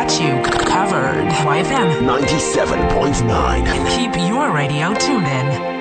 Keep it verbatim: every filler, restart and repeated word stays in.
got you covered. Y F M ninety-seven point nine. Keep your radio tuned in.